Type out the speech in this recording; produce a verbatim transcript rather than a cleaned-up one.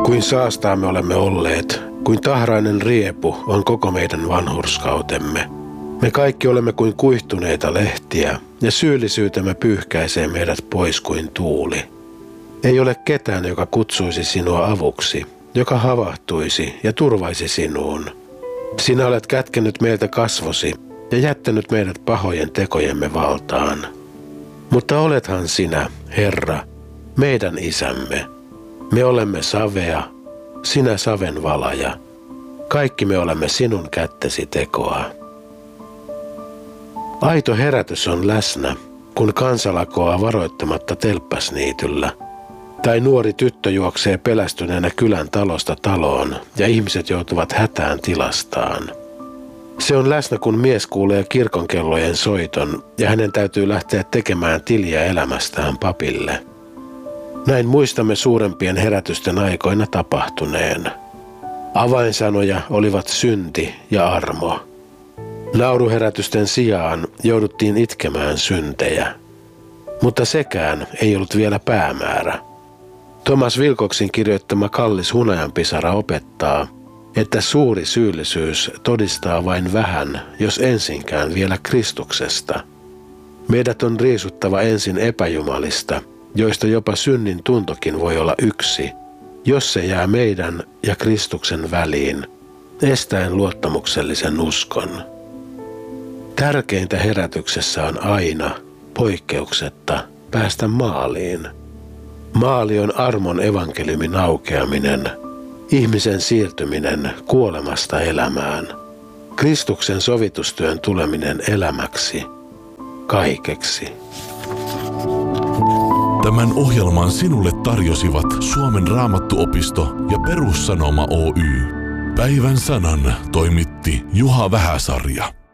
Kuin saastaa me olemme olleet, kuin tahrainen riepu on koko meidän vanhurskautemme. Me kaikki olemme kuin kuihtuneita lehtiä, ja syyllisyytemme pyyhkäisee meidät pois kuin tuuli. Ei ole ketään, joka kutsuisi sinua avuksi, joka havahtuisi ja turvaisi sinuun. Sinä olet kätkenyt meiltä kasvosi ja jättänyt meidät pahojen tekojemme valtaan. Mutta olethan sinä, Herra, meidän isämme. Me olemme savea, sinä saven valaja. Kaikki me olemme sinun kättesi tekoa. Aito herätys on läsnä, kun kansa lakoaa varoittamatta telppasniityllä, tai nuori tyttö juoksee pelästyneenä kylän talosta taloon ja ihmiset joutuvat hätään tilastaan. Se on läsnä, kun mies kuulee kirkonkellojen soiton ja hänen täytyy lähteä tekemään tiliä elämästään papille. Näin muistamme suurempien herätysten aikoina tapahtuneen. Avainsanoja olivat synti ja armo. Nauruherätysten sijaan jouduttiin itkemään syntejä. Mutta sekään ei ollut vielä päämäärä. Thomas Wilcoxin kirjoittama kallis hunajanpisara opettaa, että suuri syyllisyys todistaa vain vähän, jos ensinkään vielä Kristuksesta. Meidät on riisuttava ensin epäjumalista, joista jopa synnin tuntokin voi olla yksi, jos se jää meidän ja Kristuksen väliin, estäen luottamuksellisen uskon. Tärkeintä herätyksessä on aina, poikkeuksetta, päästä maaliin. Maali on armon evankeliumin aukeaminen, ihmisen siirtyminen kuolemasta elämään, Kristuksen sovitustyön tuleminen elämäksi, kaikeksi. Tämän ohjelman sinulle tarjosivat Suomen Raamattuopisto ja Perussanoma Oy. Päivän sanan toimitti Juha Vähäsarja.